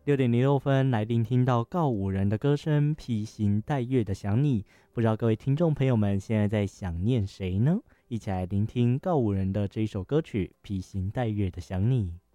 6:06来聆听到告五人的歌声，披星戴月的想你。不知道各位听众朋友们现在在想念谁呢？一起来聆听告五人的这一首歌曲《披星戴月的想你》。